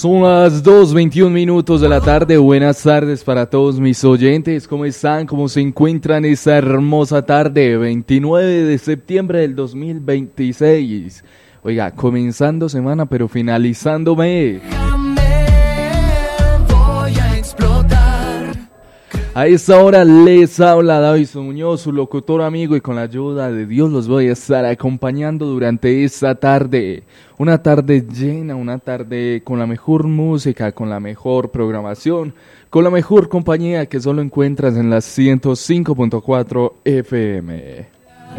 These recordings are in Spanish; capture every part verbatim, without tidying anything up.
Son las dos veintiún minutos de la tarde. Buenas tardes para todos mis oyentes. ¿Cómo están? ¿Cómo se encuentran esta hermosa tarde? veintinueve de septiembre del dos mil veintiséis. Oiga, comenzando semana pero finalizando mes. A esta hora les habla David Muñoz, su locutor amigo, y con la ayuda de Dios los voy a estar acompañando durante esta tarde. Una tarde llena, una tarde con la mejor música, con la mejor programación, con la mejor compañía que solo encuentras en la ciento cinco punto cuatro F M.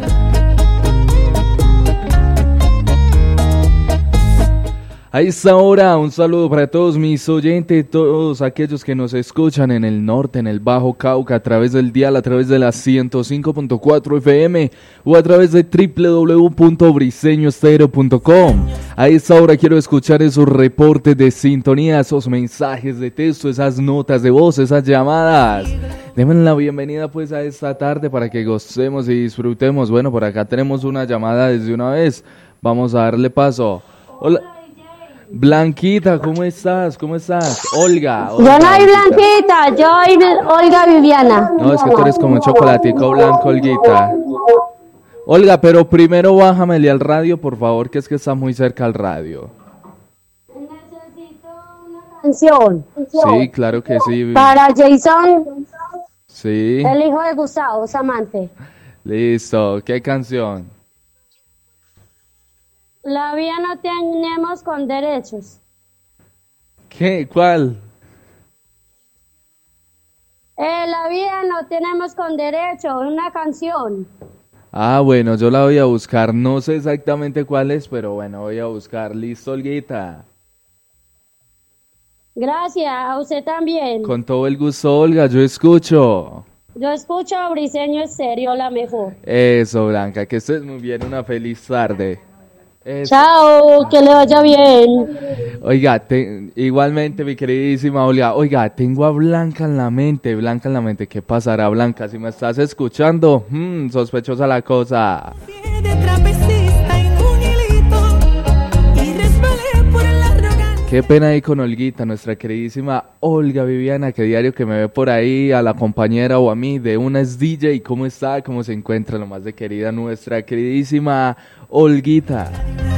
A esta hora, un saludo para todos mis oyentes, todos aquellos que nos escuchan en el norte, en el Bajo Cauca, a través del dial, a través de la ciento cinco punto cuatro F M o a través de doble u doble u doble u punto briseño estéreo punto com. A esta hora quiero escuchar esos reportes de sintonía, esos mensajes de texto, esas notas de voz, esas llamadas. Denme la bienvenida pues a esta tarde para que gocemos y disfrutemos. Bueno, por acá tenemos una llamada desde una vez. Vamos a darle paso. Hola. Blanquita, ¿cómo estás? ¿Cómo estás? Olga. Olga yo no soy Blanquita, yo soy Olga Viviana. No, es que tú eres como un chocolatico blanco, Olguita. Olga, pero primero bájamele al radio, por favor, que es que está muy cerca al radio. Necesito una canción. Sí, claro que sí. Para Jason. Sí. El hijo de Gustavo, Samante. Listo, ¿qué canción? La vida no tenemos con derechos. ¿Qué? ¿Cuál? Eh, la vida no tenemos con derecho, una canción. Ah, bueno, yo la voy a buscar. No sé exactamente cuál es, pero bueno, voy a buscar. Listo, Olguita. Gracias, a usted también. Con todo el gusto, Olga, yo escucho. Yo escucho a Briseño Estéreo, la mejor. Eso, Blanca, que estés muy bien, una feliz tarde. Eso. Chao, que le vaya bien. Oiga, te, igualmente mi queridísima Olga, oiga, tengo a Blanca en la mente, Blanca en la mente, ¿qué pasará, Blanca? Si me estás escuchando, hmm, sospechosa la cosa. Qué pena ahí con Olguita, nuestra queridísima Olga Viviana, que diario que me ve por ahí, a la compañera o a mí, de una es D J, ¿cómo está? ¿Cómo se encuentra? Lo más de querida nuestra queridísima Olguita.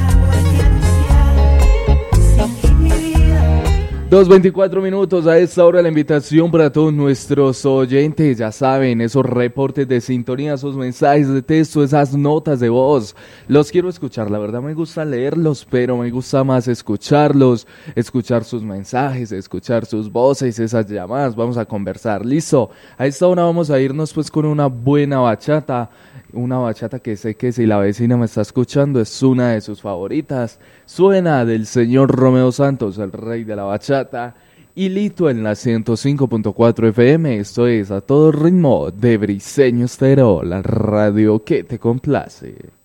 dos veinticuatro minutos, a esta hora la invitación para todos nuestros oyentes, ya saben, esos reportes de sintonía, esos mensajes de texto, esas notas de voz, los quiero escuchar, la verdad me gusta leerlos, pero me gusta más escucharlos, escuchar sus mensajes, escuchar sus voces, esas llamadas, vamos a conversar, listo, a esta hora vamos a irnos pues con una buena bachata, una bachata que sé que si la vecina me está escuchando es una de sus favoritas. Suena del señor Romeo Santos, el rey de la bachata. Y Lito en la ciento cinco punto cuatro F M. Esto es a todo ritmo de Briseño Estéreo, la radio que te complace.